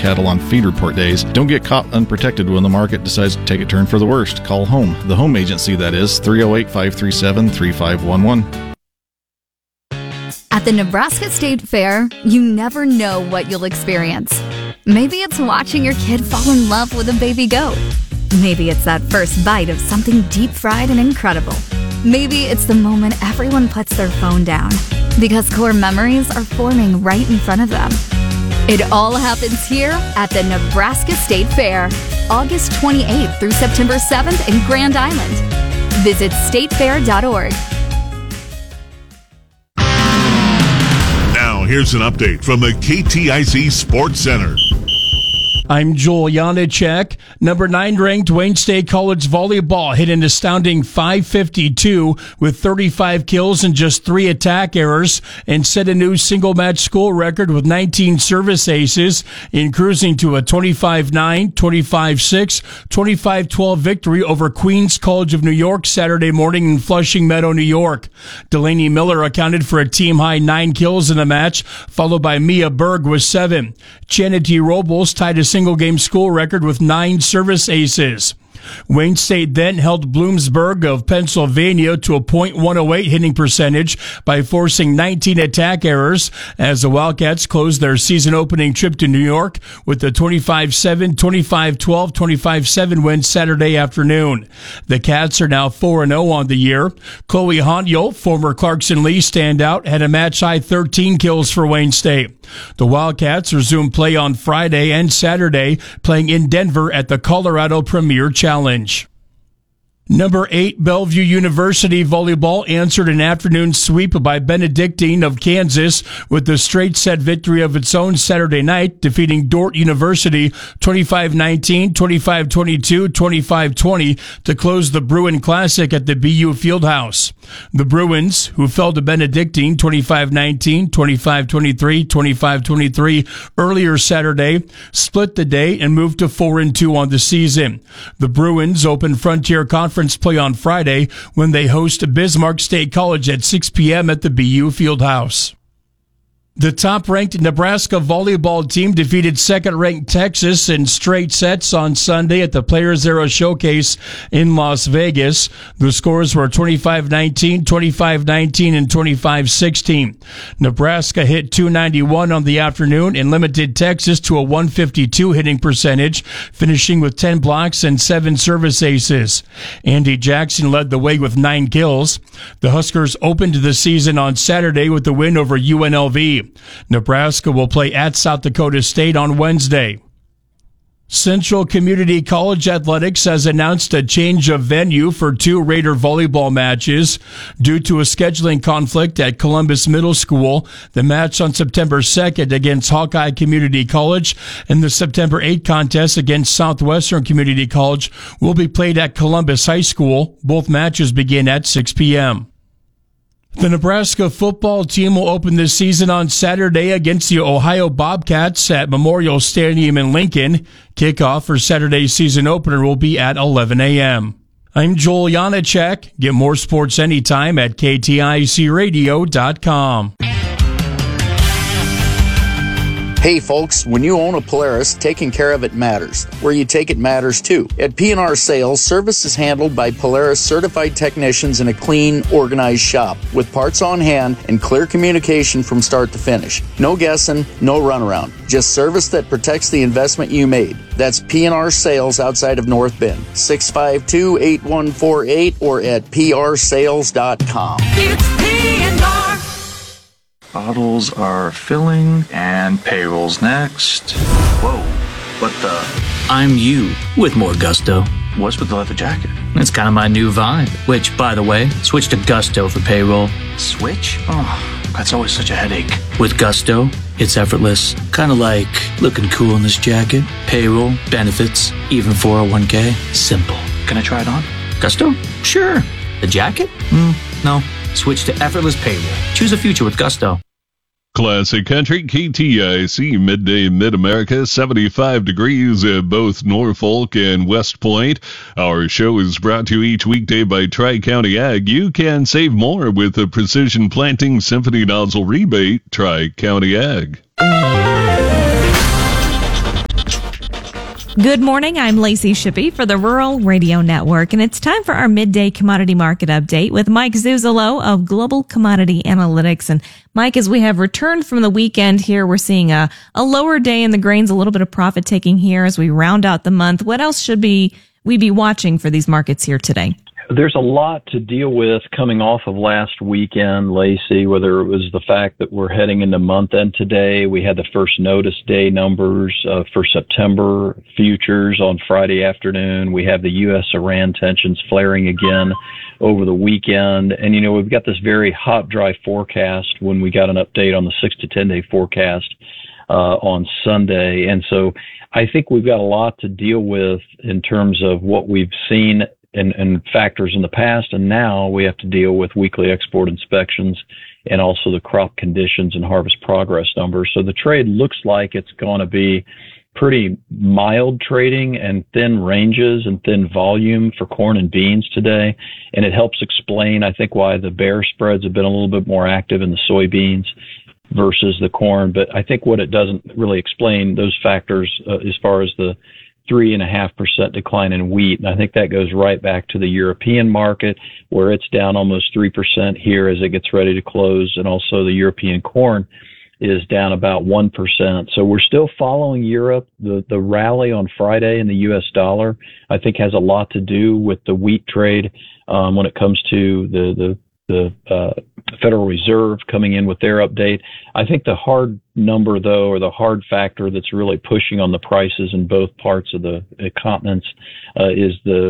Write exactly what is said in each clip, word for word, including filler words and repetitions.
cattle on feed report days. Don't get caught unprotected when the market decides to take a turn for the worst. Call Home, the home agency that is, three oh eight, five three seven, three five one one. At the Nebraska State Fair, you never know what you'll experience. Maybe it's watching your kid fall in love with a baby goat. Maybe it's that first bite of something deep-fried and incredible. Maybe it's the moment everyone puts their phone down because core memories are forming right in front of them. It all happens here at the Nebraska State Fair, August twenty-eighth through September seventh in Grand Island. Visit state fair dot org. Now, here's an update from the K T I C Sports Center. I'm Joel Janacek. Number nine ranked Wayne State College volleyball hit an astounding five fifty-two with thirty-five kills and just three attack errors and set a new single match school record with nineteen service aces in cruising to a twenty-five nine, twenty-five six, twenty-five twelve victory over Queens College of New York Saturday morning in Flushing Meadow, New York. Delaney Miller accounted for a team high nine kills in the match, followed by Mia Berg with seven. Chanity Robles tied a single-game school record with nine service aces. Wayne State then held Bloomsburg of Pennsylvania to a point one oh eight hitting percentage by forcing nineteen attack errors as the Wildcats closed their season-opening trip to New York with the twenty-five seven, twenty-five twelve, twenty-five seven win Saturday afternoon. The Cats are now four and oh on the year. Chloe Honyo, former Clarkson Lee standout, had a match-high thirteen kills for Wayne State. The Wildcats resume play on Friday and Saturday, playing in Denver at the Colorado Premier Challenge. Number eight, Bellevue University volleyball answered an afternoon sweep by Benedictine of Kansas with the straight set victory of its own Saturday night, defeating Dordt University twenty-five nineteen, twenty-five twenty-two, twenty-five twenty to close the Bruin Classic at the B U Fieldhouse. The Bruins, who fell to Benedictine twenty-five nineteen, twenty-five twenty-three, twenty-five twenty-three earlier Saturday, split the day and moved to four and two on the season. The Bruins open Frontier Conference play on Friday when they host Bismarck State College at six p.m. at the B U Fieldhouse. The top-ranked Nebraska volleyball team defeated second-ranked Texas in straight sets on Sunday at the Players Era Showcase in Las Vegas. The scores were twenty-five nineteen, twenty-five nineteen, and twenty-five sixteen. Nebraska hit two ninety-one on the afternoon and limited Texas to a one fifty-two hitting percentage, finishing with ten blocks and seven service aces. Andy Jackson led the way with nine kills. The Huskers opened the season on Saturday with the win over U N L V. Nebraska will play at South Dakota State on Wednesday. Central Community College Athletics has announced a change of venue for two Raider volleyball matches. Due to a scheduling conflict at Columbus Middle School, the match on September second against Hawkeye Community College and the September eighth contest against Southwestern Community College will be played at Columbus High School. Both matches begin at six p.m. The Nebraska football team will open this season on Saturday against the Ohio Bobcats at Memorial Stadium in Lincoln. Kickoff for Saturday's season opener will be at eleven a.m. I'm Joel Janacek. Get more sports anytime at K T I C radio dot com. Hey folks, when you own a Polaris, taking care of it matters. Where you take it matters too. At P and R Sales, service is handled by Polaris certified technicians in a clean, organized shop with parts on hand and clear communication from start to finish. No guessing, no runaround. Just service that protects the investment you made. That's P and R Sales outside of North Bend. six five two, eight one four eight or at P R sales dot com. It's P and R. Bottles are filling, and payroll's next. Whoa, what the? I'm you, with more gusto. What's with the leather jacket? It's kind of my new vibe. Which, by the way, switch to Gusto for payroll. Switch? Oh, that's always such a headache. With Gusto, it's effortless. Kind of like looking cool in this jacket. Payroll, benefits, even four oh one k. Simple. Can I try it on? Gusto? Sure. The jacket? Mm, no. Switch to effortless payroll. Choose a future with Gusto. Classic Country, K T I C, midday Mid-America, seventy-five degrees at both Norfolk and West Point. Our show is brought to you each weekday by Tri-County Ag. You can save more with the Precision Planting Symphony Nozzle Rebate, Tri-County Ag. Good morning. I'm Lacey Shippey for the Rural Radio Network, and it's time for our midday commodity market update with Mike Zuzolo of Global Commodity Analytics. And Mike, as we have returned from the weekend here, we're seeing a, a lower day in the grains, a little bit of profit taking here as we round out the month. What else should be we be watching for these markets here today? There's a lot to deal with coming off of last weekend, Lacey, whether it was the fact that we're heading into month end today. We had the first notice day numbers uh, for September futures on Friday afternoon. We have the U S Iran tensions flaring again over the weekend. And, you know, we've got this very hot, dry forecast when we got an update on the six to ten day forecast uh, on Sunday. And so I think we've got a lot to deal with in terms of what we've seen And, and factors in the past, and now we have to deal with weekly export inspections and also the crop conditions and harvest progress numbers. So the trade looks like it's going to be pretty mild trading and thin ranges and thin volume for corn and beans today. And it helps explain, I think, why the bear spreads have been a little bit more active in the soybeans versus the corn. But I think what it doesn't really explain, those factors uh, as far as the three and a half percent decline in wheat. And I think that goes right back to the European market where it's down almost three percent here as it gets ready to close. And also the European corn is down about one percent. So we're still following Europe. The, the rally on Friday in the U S dollar, I think, has a lot to do with the wheat trade, um, when it comes to the, the, the, uh, Federal Reserve coming in with their update. I think the hard number, though, or the hard factor that's really pushing on the prices in both parts of the continents uh, is the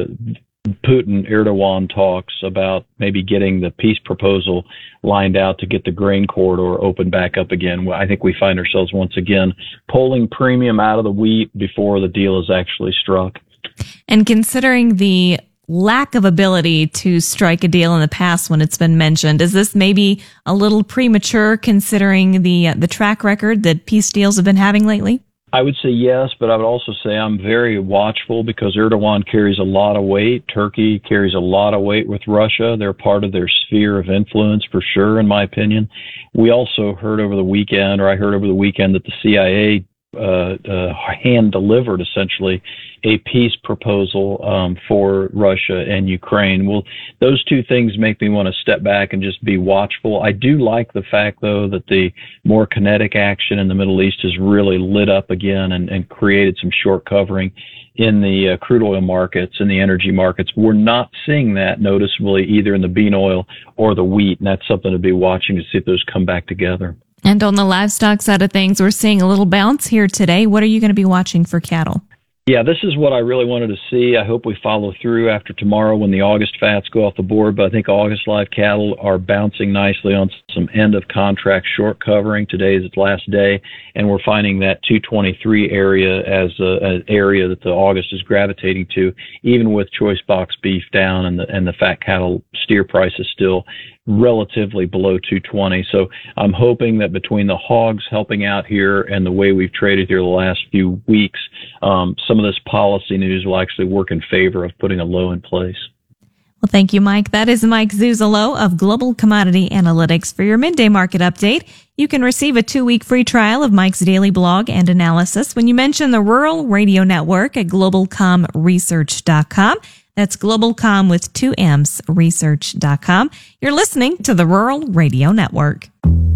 Putin-Erdogan talks about maybe getting the peace proposal lined out to get the grain corridor open back up again. I think we find ourselves once again pulling premium out of the wheat before the deal is actually struck. And considering the lack of ability to strike a deal in the past when it's been mentioned, is this maybe a little premature considering the uh, the track record that peace deals have been having lately? I would say yes, but I would also say I'm very watchful because Erdogan carries a lot of weight. Turkey carries a lot of weight with Russia. They're part of their sphere of influence for sure, in my opinion. We also heard over the weekend, or I heard over the weekend, that the C I A Uh, uh, hand delivered essentially a peace proposal um, for Russia and Ukraine. Well, those two things make me want to step back and just be watchful. I do like the fact, though, that the more kinetic action in the Middle East has really lit up again and, and created some short covering in the uh, crude oil markets and the energy markets. We're not seeing that noticeably either in the bean oil or the wheat, and that's something to be watching to see if those come back together. And on the livestock side of things, we're seeing a little bounce here today. What are you going to be watching for cattle? Yeah, this is what I really wanted to see. I hope we follow through after tomorrow when the August fats go off the board. But I think August live cattle are bouncing nicely on some end of contract short covering. Today is its last day, and we're finding that two twenty-three area as a, an area that the August is gravitating to, even with choice box beef down and the and the fat cattle steer prices still relatively below two twenty. So I'm hoping that between the hogs helping out here and the way we've traded here the last few weeks, um, some of this policy news will actually work in favor of putting a low in place. Well, thank you, Mike. That is Mike Zuzolo of Global Commodity Analytics for your midday market update. You can receive a two-week free trial of Mike's daily blog and analysis when you mention the Rural Radio Network at global com research dot com. That's GlobalCom with two M's, research dot com. You're listening to the Rural Radio Network.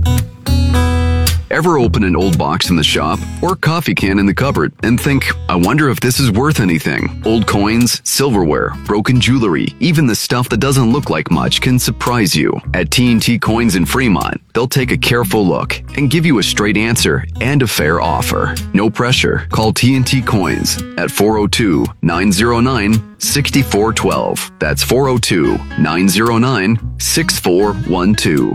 Ever open an old box in the shop or coffee can in the cupboard and think, I wonder if this is worth anything? Old coins, silverware, broken jewelry, even the stuff that doesn't look like much can surprise you. At T and T Coins in Fremont, they'll take a careful look and give you a straight answer and a fair offer. No pressure. Call T and T Coins at four oh two, nine oh nine, six four one two. That's four oh two, nine oh nine, six four one two.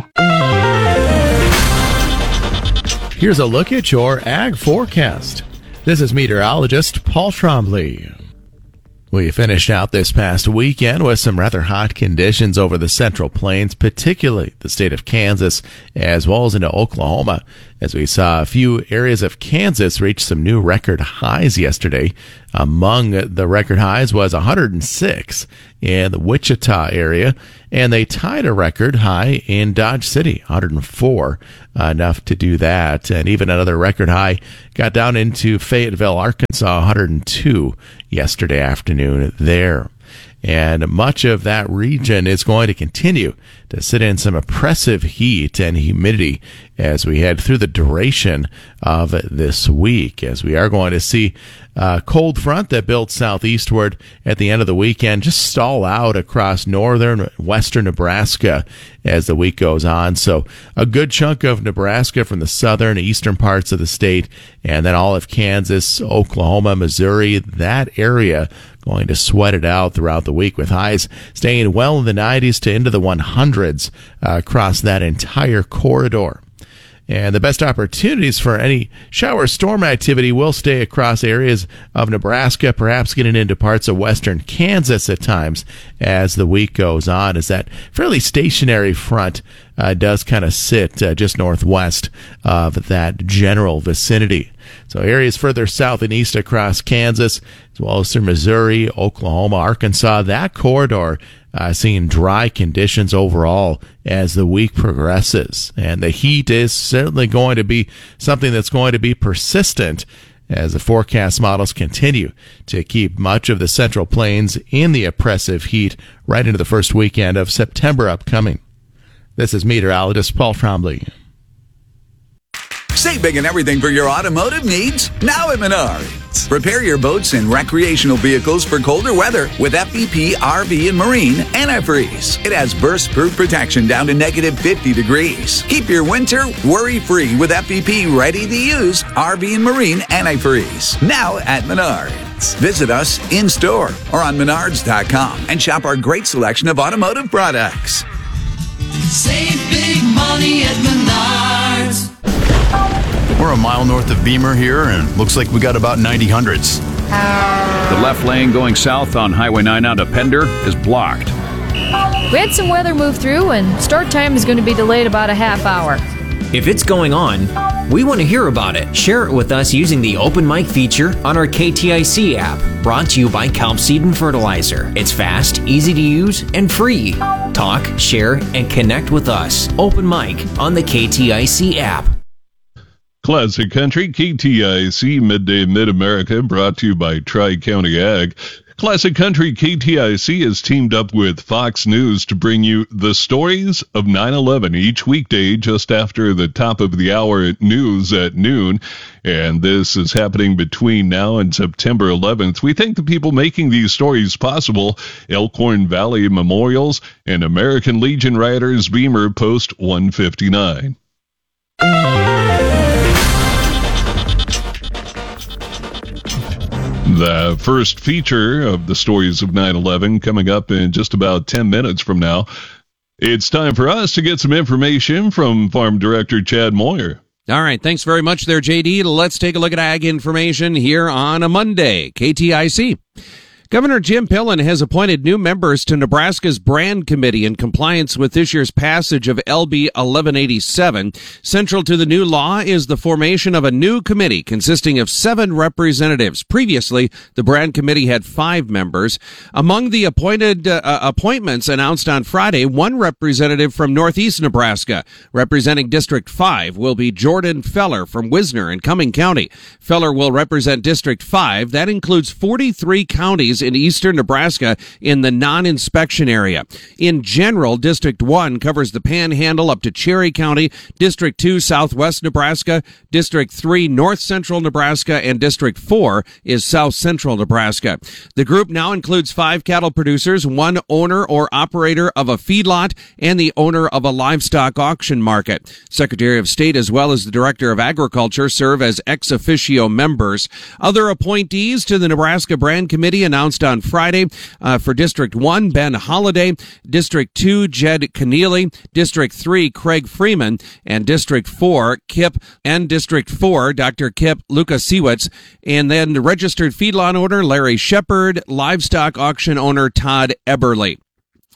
Here's a look at your ag forecast. This is meteorologist Paul Trombley. We finished out this past weekend with some rather hot conditions over the Central Plains, particularly the state of Kansas, as well as into Oklahoma. as we saw a few areas of Kansas reach some new record highs yesterday. Among the record highs was one hundred six in the Wichita area, and they tied a record high in Dodge City, one hundred four, uh, enough to do that. And even another record high got down into Fayetteville, Arkansas, one hundred two yesterday afternoon there. And much of that region is going to continue to sit in some oppressive heat and humidity as we head through the duration of this week, as we are going to see a cold front that builds southeastward at the end of the weekend just stall out across northern western Nebraska as the week goes on. So a good chunk of Nebraska from the southern eastern parts of the state, and then all of Kansas, Oklahoma, Missouri, that area going to sweat it out throughout the week, with highs staying well in the nineties to into the hundreds uh, across that entire corridor. And the best opportunities for any shower storm activity will stay across areas of Nebraska, perhaps getting into parts of western Kansas at times as the week goes on, as that fairly stationary front uh, does kind of sit uh, just northwest of that general vicinity. So areas further south and east across Kansas, as well as through Missouri, Oklahoma, Arkansas, that corridor uh, seeing dry conditions overall as the week progresses. And the heat is certainly going to be something that's going to be persistent as the forecast models continue to keep much of the Central Plains in the oppressive heat right into the first weekend of September upcoming. This is meteorologist Paul Trombley. Save big and everything for your automotive needs now at Menards. Prepare your boats and recreational vehicles for colder weather with F V P R V and Marine Antifreeze. It has burst-proof protection down to negative fifty degrees. Keep your winter worry-free with F V P ready-to-use R V and Marine Antifreeze. Now at Menards. Visit us in-store or on menards dot com and shop our great selection of automotive products. Save big money at Menards. We're a mile north of Beamer here, and looks like we got about ninety hundreds. The left lane going south on Highway nine out of Pender is blocked. We had some weather move through, and start time is going to be delayed about a half hour. If it's going on, we want to hear about it. Share it with us using the Open Mic feature on our K T I C app, brought to you by Kelp Seed and Fertilizer. It's fast, easy to use, and free. Talk, share, and connect with us. Open Mic on the K T I C app. Classic Country, K T I C, Midday Mid-America, brought to you by Tri-County Ag. Classic Country K T I C has teamed up with Fox News to bring you the stories of nine eleven each weekday just after the top of the hour news at noon. And this is happening between now and September eleventh. We thank the people making these stories possible: Elkhorn Valley Memorials and American Legion Riders, Beamer Post one fifty-nine. The first feature of the stories of nine eleven coming up in just about ten minutes from now. It's time for us to get some information from Farm Director Chad Moyer. All right, thanks very much there, J D. Let's take a look at ag information here on a Monday. K T I C. Governor Jim Pillen has appointed new members to Nebraska's Brand Committee in compliance with this year's passage of L B eleven eighty-seven. Central to the new law is the formation of a new committee consisting of seven representatives. Previously, the Brand Committee had five members. Among the appointed uh, appointments announced on Friday, one representative from Northeast Nebraska, representing District five, will be Jordan Feller from Wisner in Cumming County. Feller will represent District five. That includes forty-three counties in eastern Nebraska in the non-inspection area. In general, District one covers the Panhandle up to Cherry County, District two southwest Nebraska, District three north central Nebraska, and District four is south central Nebraska. The group now includes five cattle producers, one owner or operator of a feedlot, and the owner of a livestock auction market. Secretary of State as well as the Director of Agriculture serve as ex officio members. Other appointees to the Nebraska Brand Committee announced on Friday uh, for District one, Ben Holliday, District two, Jed Keneally, District three, Craig Freeman, and District four, Kip, and District four, Doctor Kip Lukasiewicz, and then the registered feedlot owner, Larry Shepard, livestock auction owner, Todd Eberly.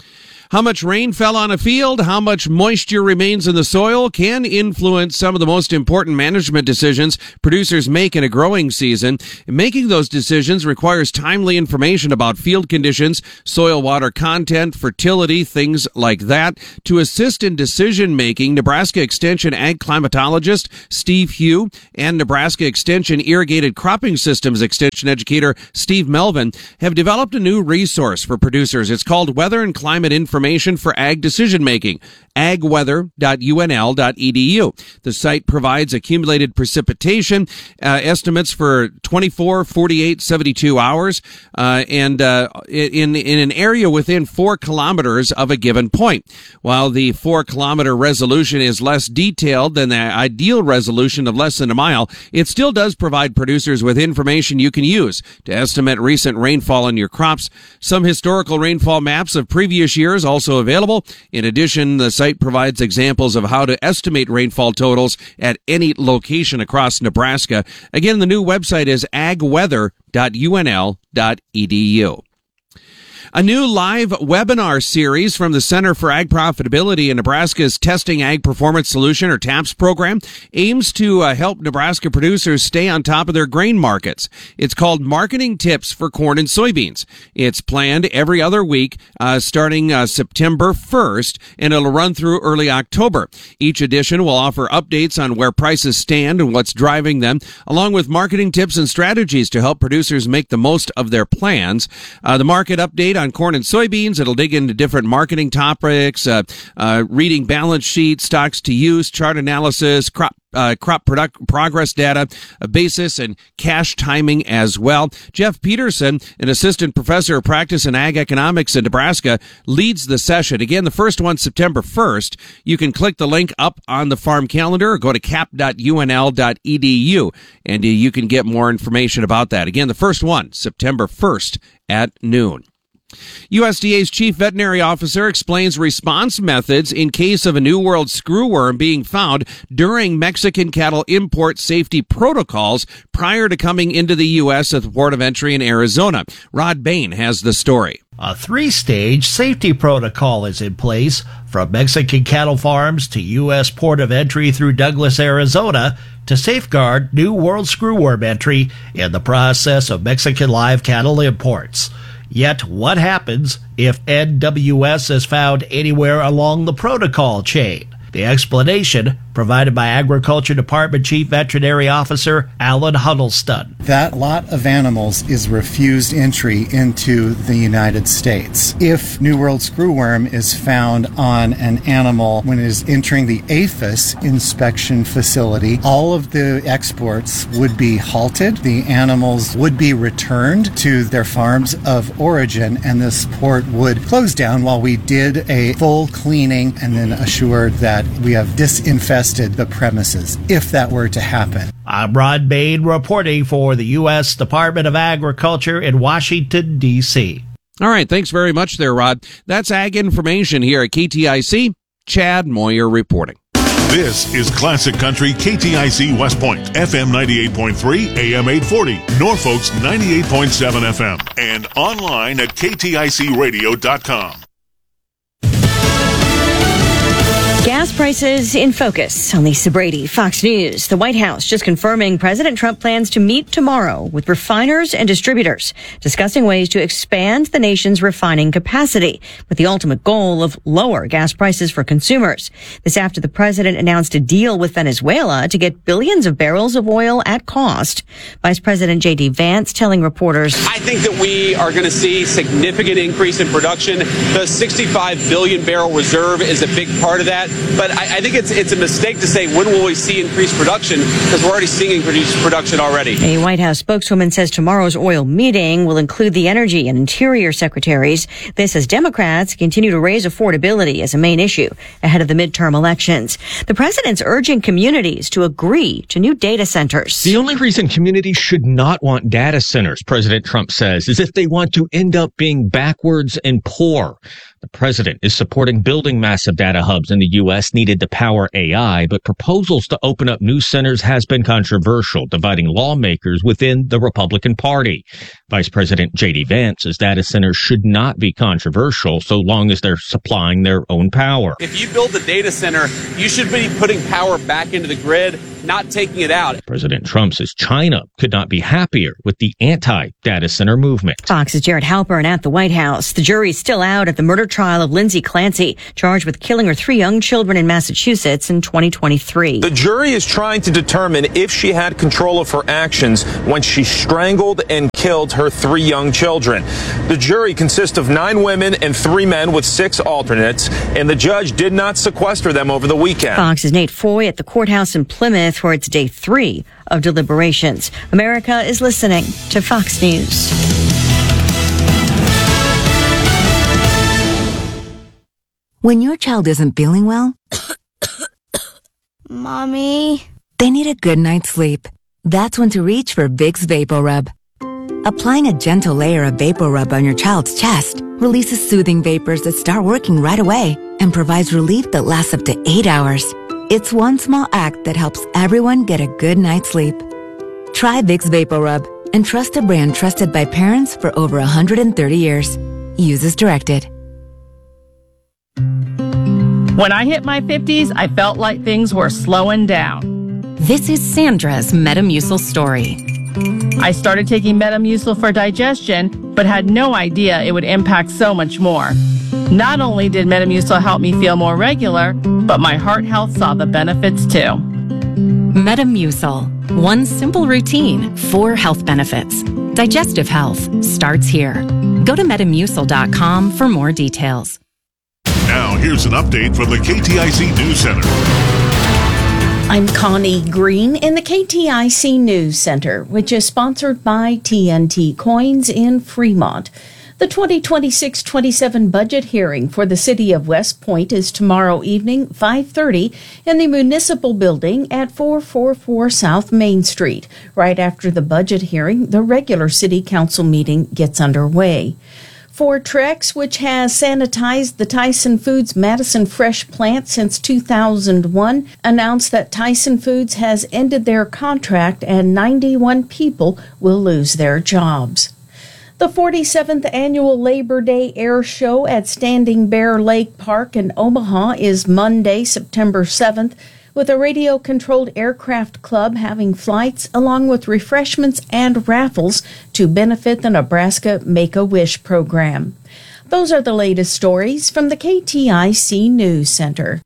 How much rain fell on a field, how much moisture remains in the soil can influence some of the most important management decisions producers make in a growing season. Making those decisions requires timely information about field conditions, soil water content, fertility, things like that. To assist in decision making, Nebraska Extension ag climatologist Steve Hugh and Nebraska Extension irrigated cropping systems extension educator Steve Melvin have developed a new resource for producers. It's called Weather and Climate Information for Ag Decision Making, ag weather dot u n l dot e d u. The site provides accumulated precipitation uh, estimates for twenty-four, forty-eight, seventy-two hours uh, and uh, in, in an area within four kilometers of a given point. While the four kilometer resolution is less detailed than the ideal resolution of less than a mile, it still does provide producers with information you can use to estimate recent rainfall in your crops. Some historical rainfall maps of previous years also available. In addition, the site provides examples of how to estimate rainfall totals at any location across Nebraska. Again, the new website is ag weather dot u n l dot e d u. A new live webinar series from the Center for Ag Profitability in Nebraska's Testing Ag Performance Solution, or TAPS program, aims to uh, help Nebraska producers stay on top of their grain markets. It's called Marketing Tips for Corn and Soybeans. It's planned every other week, uh, starting uh, September first, and it'll run through early October. Each edition will offer updates on where prices stand and what's driving them, along with marketing tips and strategies to help producers make the most of their plans. Uh, the market update on corn and soybeans. It'll dig into different marketing topics, uh, uh, reading balance sheets, stocks to use, chart analysis, crop Uh, crop product progress data, a basis, and cash timing as well. Jeff Peterson, an assistant professor of practice in ag economics in Nebraska, leads the session. Again, the first one, September first. You can click the link up on the farm calendar or go to cap dot u n l dot e d u, and uh, you can get more information about that. Again, the first one, September first at noon. U S D A's chief veterinary officer explains response methods in case of a New World screwworm being found during Mexican cattle import safety protocols prior to coming into the U S at the port of entry in Arizona. Rod Bain has the story. A three-stage safety protocol is in place from Mexican cattle farms to U S port of entry through Douglas, Arizona, to safeguard New World screwworm entry in the process of Mexican live cattle imports. Yet, what happens if N W S is found anywhere along the protocol chain? The explanation provided by Agriculture Department Chief Veterinary Officer Alan Huddleston. That lot of animals is refused entry into the United States. If New World screwworm is found on an animal when it is entering the APHIS inspection facility, all of the exports would be halted. The animals would be returned to their farms of origin, and this port would close down while we did a full cleaning and then assured that we have disinfested the premises, if that were to happen. I'm Rod Bain reporting for the U S Department of Agriculture in Washington, D C All right, thanks very much there, Rod. That's Ag Information here at K T I C. Chad Moyer reporting. This is Classic Country K T I C West Point, F M ninety-eight point three, A M eight forty, Norfolk's ninety-eight point seven F M, and online at k t i c radio dot com. Gas prices in focus on Lisa Brady, Fox News. The White House just confirming President Trump plans to meet tomorrow with refiners and distributors, discussing ways to expand the nation's refining capacity with the ultimate goal of lower gas prices for consumers. This after the president announced a deal with Venezuela to get billions of barrels of oil at cost. Vice President J D Vance telling reporters, I think that we are going to see significant increase in production. The sixty-five billion barrel reserve is a big part of that. But I, I think it's it's a mistake to say when will we see increased production, because we're already seeing increased production already. A White House spokeswoman says tomorrow's oil meeting will include the Energy and Interior Secretaries. This as Democrats continue to raise affordability as a main issue ahead of the midterm elections. The president's urging communities to agree to new data centers. The only reason communities should not want data centers, President Trump says, is if they want to end up being backwards and poor. The president is supporting building massive data hubs in the U S needed to power A I, but proposals to open up new centers has been controversial, dividing lawmakers within the Republican Party. Vice President J D Vance says data centers should not be controversial so long as they're supplying their own power. If you build the data center, you should be putting power back into the grid, not taking it out. President Trump says China could not be happier with the anti-data center movement. Fox's Jared Halpern at the White House. The jury's still out at the murder trial of Lindsay Clancy, charged with killing her three young children in Massachusetts in twenty twenty-three. The jury is trying to determine if she had control of her actions when she strangled and killed her three young children. The jury consists of nine women and three men with six alternates, and the judge did not sequester them over the weekend. Fox's Nate Foy at the courthouse in Plymouth, where it's day three of deliberations. America is listening to Fox News. When your child isn't feeling well, Mommy, they need a good night's sleep. That's when to reach for Vicks VapoRub. Applying a gentle layer of VapoRub on your child's chest releases soothing vapors that start working right away and provides relief that lasts up to eight hours. It's one small act that helps everyone get a good night's sleep. Try Vicks VapoRub and trust a brand trusted by parents for over one hundred thirty years. Use as directed. When I hit my fifties, I felt like things were slowing down. This is Sandra's Metamucil story. I started taking Metamucil for digestion, but had no idea it would impact so much more. Not only did Metamucil help me feel more regular, but my heart health saw the benefits too. Metamucil. One simple routine, four health benefits. Digestive health starts here. Go to metamucil dot com for more details. Now, here's an update from the K T I C News Center. I'm Connie Green in the K T I C News Center, which is sponsored by T N T Coins in Fremont. The twenty twenty-six twenty-seven budget hearing for the city of West Point is tomorrow evening, five thirty, in the Municipal Building at four forty-four South Main Street. Right after the budget hearing, the regular city council meeting gets underway. Fortrex, which has sanitized the Tyson Foods Madison Fresh plant since two thousand one, announced that Tyson Foods has ended their contract and ninety-one people will lose their jobs. The forty-seventh Annual Labor Day Air Show at Standing Bear Lake Park in Omaha is Monday, September seventh, with a radio-controlled aircraft club having flights along with refreshments and raffles to benefit the Nebraska Make-A-Wish program. Those are the latest stories from the K T I C News Center.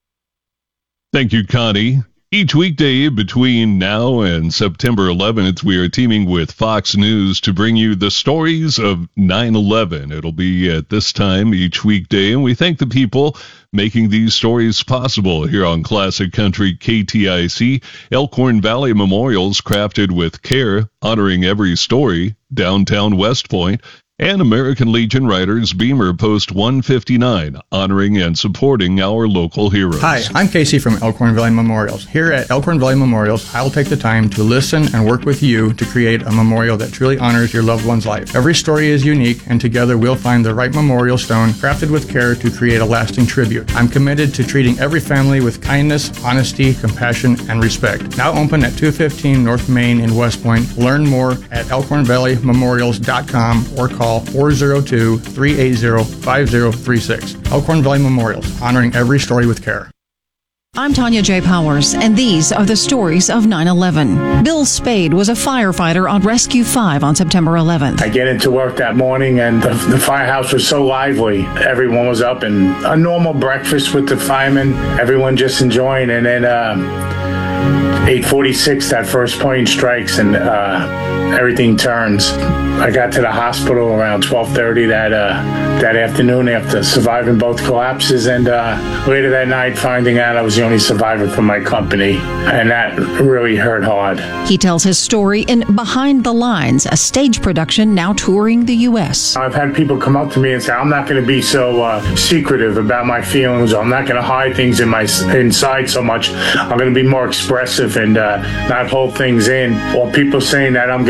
Thank you, Connie. Each weekday between now and September eleventh, we are teaming with Fox News to bring you the stories of nine eleven. It'll be at this time each weekday, and we thank the people making these stories possible here on Classic Country K T I C. Elkhorn Valley Memorials, crafted with care, honoring every story, downtown West Point. And American Legion Riders Beamer Post one fifty-nine, honoring and supporting our local heroes. Hi, I'm Casey from Elkhorn Valley Memorials. Here at Elkhorn Valley Memorials, I'll take the time to listen and work with you to create a memorial that truly honors your loved one's life. Every story is unique, and together we'll find the right memorial stone crafted with care to create a lasting tribute. I'm committed to treating every family with kindness, honesty, compassion, and respect. Now open at two fifteen North Main in West Point. Learn more at elkhorn valley memorials dot com or call four oh two, three eight zero, five oh three six. Elkhorn Valley Memorials, honoring every story with care. I'm Tanya J. Powers, and these are the stories of nine eleven. Bill Spade was a firefighter on Rescue five on September eleventh. I get into work that morning, and the, the firehouse was so lively. Everyone was up, and a normal breakfast with the firemen, everyone just enjoying. And then uh, eight forty-six, that first plane strikes, and uh, everything turns. I got to the hospital around twelve thirty that uh, that afternoon after surviving both collapses, and uh, later that night finding out I was the only survivor from my company, and that really hurt hard. He tells his story in Behind the Lines, a stage production now touring the U S. I've had people come up to me and say, I'm not going to be so uh, secretive about my feelings. I'm not going to hide things in my inside so much. I'm going to be more expressive and uh, not hold things in. Or people saying that I'm going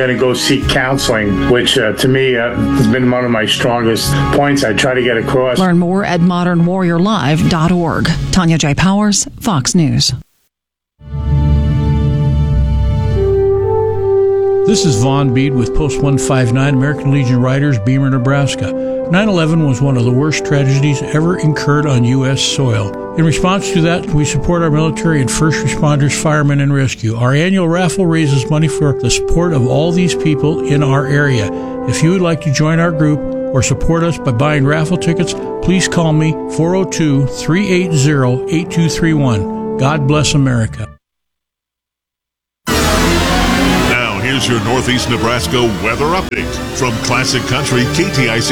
going to go seek counseling, which uh, to me uh, has been one of my strongest points I try to get across. Learn more at modern warrior live dot org. Tanya J. Powers, Fox News. This is Vaughn Bede with Post one fifty-nine, American Legion Riders, Beamer, Nebraska. nine eleven was one of the worst tragedies ever incurred on U S soil. In response to that, we support our military and first responders, firemen, and rescue. Our annual raffle raises money for the support of all these people in our area. If you would like to join our group or support us by buying raffle tickets, please call me four oh two, three eight zero, eight two three one. God bless America. Here's your Northeast Nebraska weather update from Classic Country K T I C.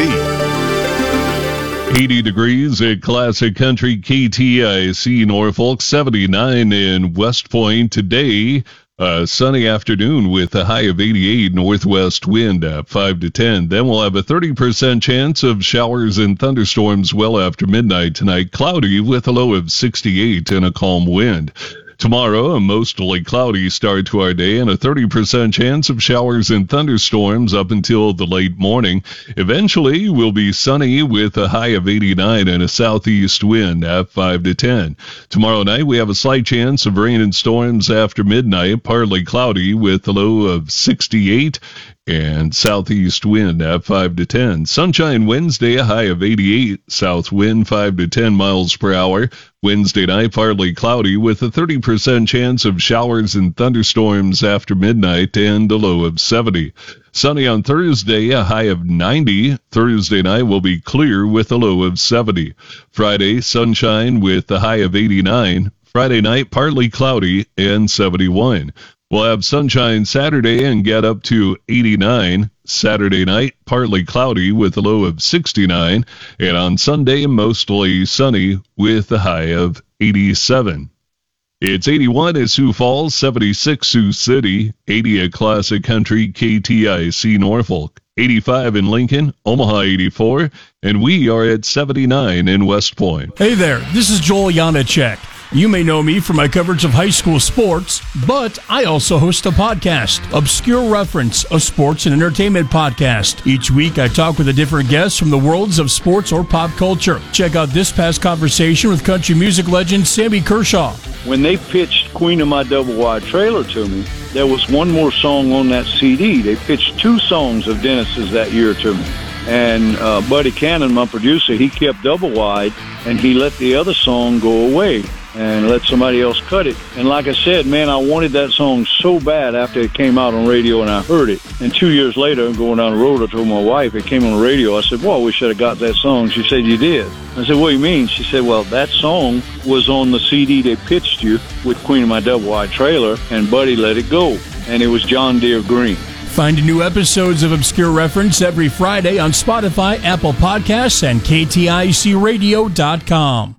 eighty degrees at Classic Country K T I C Norfolk, seventy-nine in West Point today. A sunny afternoon with a high of eighty-eight, northwest wind at five to ten. Then we'll have a thirty percent chance of showers and thunderstorms well after midnight tonight. Cloudy with a low of sixty-eight and a calm wind. Tomorrow, a mostly cloudy start to our day and a thirty percent chance of showers and thunderstorms up until the late morning. Eventually, we'll be sunny with a high of eighty-nine and a southeast wind at five to ten. Tomorrow night, we have a slight chance of rain and storms after midnight, partly cloudy with a low of sixty-eight and southeast wind at five to ten. Sunshine Wednesday, a high of eighty-eight, south wind five to ten miles per hour. Wednesday night, partly cloudy with a thirty percent chance of showers and thunderstorms after midnight and a low of seventy. Sunny on Thursday, a high of ninety. Thursday night will be clear with a low of seventy. Friday, sunshine with a high of eighty-nine. Friday night, partly cloudy and seventy-one. We'll have sunshine Saturday and get up to eighty-nine. Saturday night, partly cloudy with a low of sixty-nine. And on Sunday, mostly sunny with a high of eighty-seven. It's eighty-one at Sioux Falls, seventy-six Sioux City, eighty at Classic Country K T I C Norfolk, eighty-five in Lincoln, Omaha eighty-four, and we are at seventy-nine in West Point. Hey there, this is Joel Janacek. You may know me for my coverage of high school sports, but I also host a podcast, Obscure Reference, a sports and entertainment podcast. Each week I talk with a different guest from the worlds of sports or pop culture. Check out this past conversation with country music legend Sammy Kershaw. When they pitched Queen of My Double Wide Trailer to me, there was one more song on that C D. They pitched two songs of Dennis's that year to me. And uh, Buddy Cannon, my producer, he kept Double Wide, and he let the other song go away and let somebody else cut it. And like I said, man, I wanted that song so bad after it came out on radio and I heard it. And two years later, going down the road, I told my wife, it came on the radio. I said, well, we should have got that song. She said, you did. I said, what do you mean? She said, well, that song was on the C D they pitched you with Queen of My Double Wide Trailer, and Buddy let it go. And it was John Deere Green. Find new episodes of Obscure Reference every Friday on Spotify, Apple Podcasts, and K T I C radio dot com.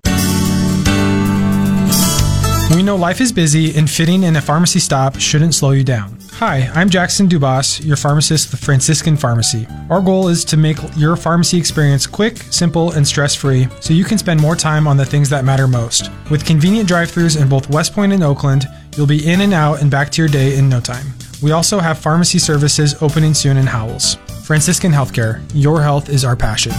We know life is busy, and fitting in a pharmacy stop shouldn't slow you down. Hi, I'm Jackson Dubas, your pharmacist with Franciscan Pharmacy. Our goal is to make your pharmacy experience quick, simple, and stress-free so you can spend more time on the things that matter most. With convenient drive-thrus in both West Point and Oakland, you'll be in and out and back to your day in no time. We also have pharmacy services opening soon in Howells. Franciscan Healthcare, your health is our passion.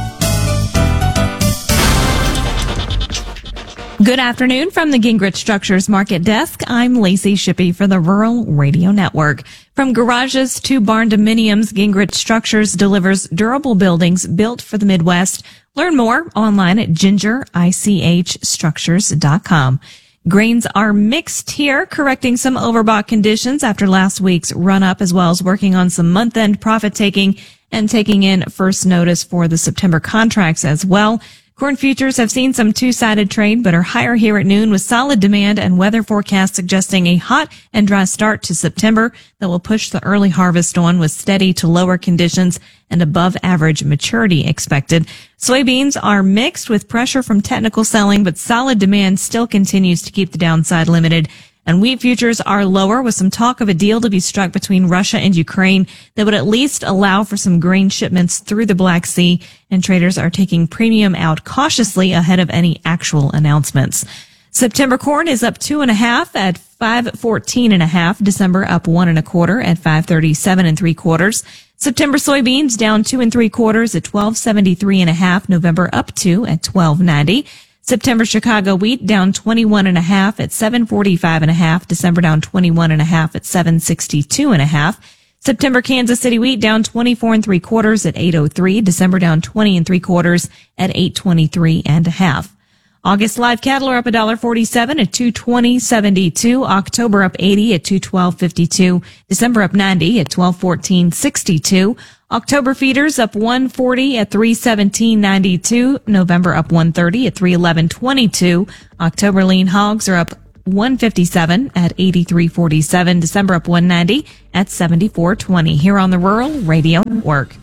Good afternoon from the Gingrich Structures Market Desk. I'm Lacey Shippey for the Rural Radio Network. From garages to barn dominiums, Gingrich Structures delivers durable buildings built for the Midwest. Learn more online at ginger ich structures dot com. Grains are mixed here, correcting some overbought conditions after last week's run-up, as well as working on some month-end profit-taking and taking in first notice for the September contracts as well. Corn futures have seen some two-sided trade, but are higher here at noon with solid demand and weather forecasts suggesting a hot and dry start to September that will push the early harvest on with steady to lower conditions and above average maturity expected. Soybeans are mixed with pressure from technical selling, but solid demand still continues to keep the downside limited. And wheat futures are lower with some talk of a deal to be struck between Russia and Ukraine that would at least allow for some grain shipments through the Black Sea, and traders are taking premium out cautiously ahead of any actual announcements. September corn is up two and a half at five fourteen and a half. December up one and a quarter at five thirty-seven and three quarters. September soybeans down two and three quarters at twelve seventy-three and a half. November up two at twelve ninety. September Chicago wheat down twenty-one and a half at seven forty-five and a half. December down twenty-one and a half at seven sixty-two and a half. September Kansas City wheat down twenty-four and three quarters at eight oh three. December down twenty and three quarters at eight twenty-three and a half. August live cattle are up one dollar forty-seven at two twenty seventy-two. October up eighty at two twelve fifty-two. December up ninety at twelve fourteen sixty-two. October feeders up one forty at three seventeen ninety-two. November up one thirty at three eleven twenty-two. October lean hogs are up one fifty-seven at eighty-three forty-seven. December up one ninety at seventy-four twenty. Here on the Rural Radio Network.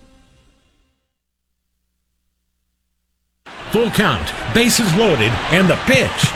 Full count, bases loaded, and the pitch.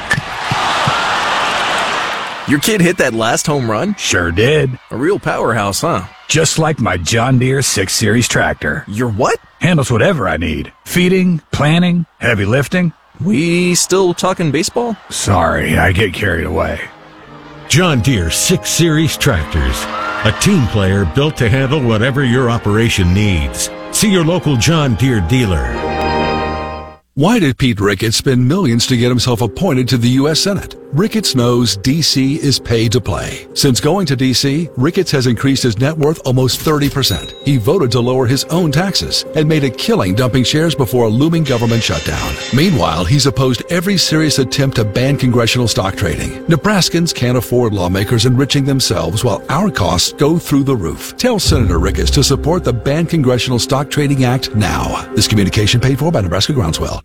Your kid hit that last home run? Sure did. A real powerhouse, huh? Just like my John Deere six series tractor. Your what? Handles whatever I need. Feeding, planting, heavy lifting. We still talking baseball? Sorry, I get carried away. John Deere six series tractors. A team player built to handle whatever your operation needs. See your local John Deere dealer. Why did Pete Ricketts spend millions to get himself appointed to the U S Senate? Ricketts knows D C is paid to play. Since going to D C, Ricketts has increased his net worth almost thirty percent. He voted to lower his own taxes and made a killing dumping shares before a looming government shutdown. Meanwhile, he's opposed every serious attempt to ban congressional stock trading. Nebraskans can't afford lawmakers enriching themselves while our costs go through the roof. Tell Senator Ricketts to support the Ban Congressional Stock Trading Act now. This communication paid for by Nebraska Groundswell.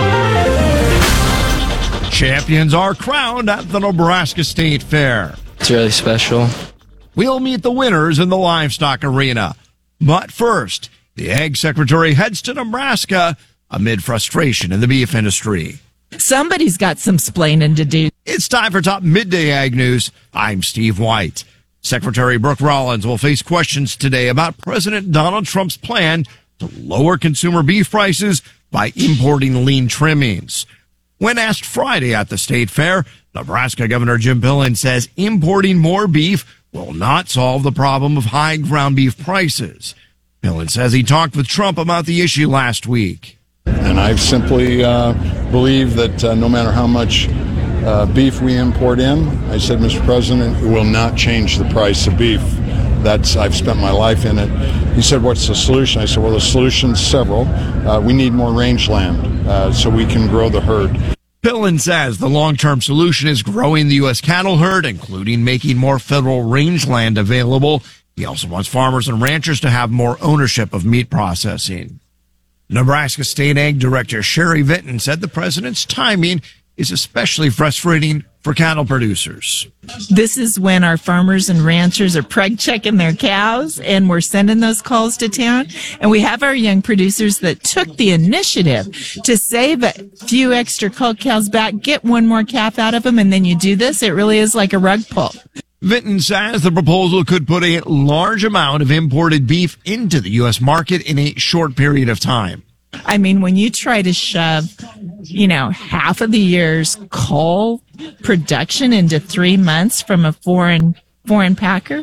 Champions are crowned at the Nebraska State Fair. It's really special. We'll meet the winners in the livestock arena. But first, the Ag Secretary heads to Nebraska amid frustration in the beef industry. Somebody's got some splaining to do. It's time for Top Midday Ag News. I'm Steve White. Secretary Brooke Rollins will face questions today about President Donald Trump's plan to lower consumer beef prices by importing lean trimmings. When asked Friday at the state fair, Nebraska Governor Jim Pillen says importing more beef will not solve the problem of high ground beef prices. Pillen says he talked with Trump about the issue last week. And I simply uh, believe that uh, no matter how much uh, beef we import in, I said, Mister President, it will not change the price of beef. That's I've spent my life in it. He said, what's the solution? I said, well, the solution's several. Uh, we need more rangeland uh, so we can grow the herd. Pillen says the long-term solution is growing the U S cattle herd, including making more federal rangeland available. He also wants farmers and ranchers to have more ownership of meat processing. Nebraska State Ag Director Sherry Vinton said the president's timing is especially frustrating for cattle producers. This is when our farmers and ranchers are preg checking their cows, and we're sending those calls to town. And we have our young producers that took the initiative to save a few extra cull cows back, get one more calf out of them, and then you do this. It really is like a rug pull. Vinton says the proposal could put a large amount of imported beef into the U S market in a short period of time. I mean, when you try to shove, you know, half of the year's cull production into three months from a foreign foreign packer,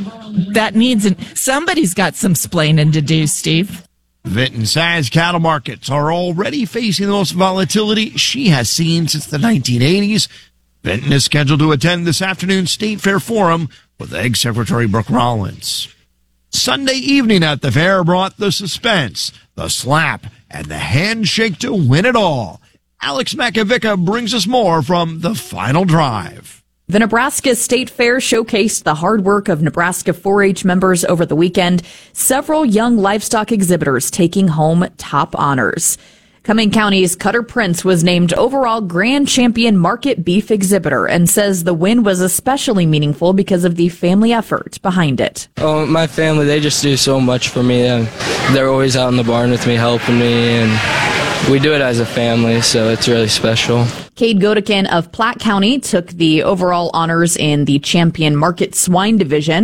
that needs an, somebody's got some splaining to do, Steve. Vinton says cattle markets are already facing the most volatility she has seen since the nineteen eighties. Vinton is scheduled to attend this afternoon's State Fair Forum with Ag Secretary Brooke Rollins. Sunday evening at the fair brought the suspense, the slap, and the handshake to win it all. Alex Makovica brings us more from the final drive. The Nebraska State Fair showcased the hard work of Nebraska four H members over the weekend, several young livestock exhibitors taking home top honors. Cumming County's Cutter Prince was named overall Grand Champion Market Beef Exhibitor and says the win was especially meaningful because of the family effort behind it. Oh, my family, they just do so much for me. And they're always out in the barn with me, helping me, and we do it as a family, so it's really special. Cade Godekin of Platte County took the overall honors in the Champion Market Swine Division.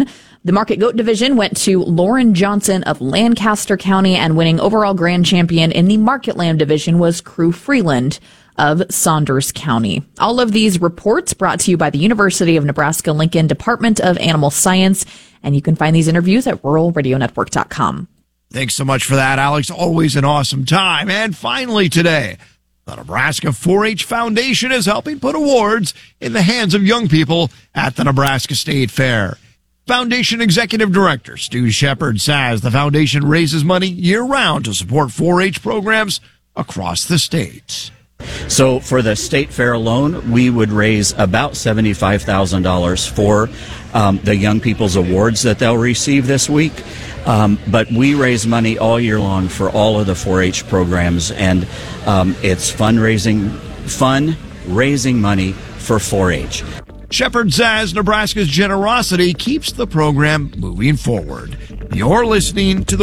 The Market Goat division went to Lauren Johnson of Lancaster County, and winning overall grand champion in the Market Lamb division was Crew Freeland of Saunders County. All of these reports brought to you by the University of Nebraska-Lincoln Department of Animal Science, and you can find these interviews at rural radio network dot com. Thanks so much for that, Alex. Always an awesome time. And finally today, the Nebraska four H Foundation is helping put awards in the hands of young people at the Nebraska State Fair. Foundation Executive Director Stu Shepard says the foundation raises money year-round to support four H programs across the state. So for the state fair alone, we would raise about seventy-five thousand dollars for um, the Young People's Awards that they'll receive this week. Um, but we raise money all year long for all of the four H programs, and um, it's fundraising, fun raising money for four H. Shepard says Nebraska's generosity keeps the program moving forward. You're listening to the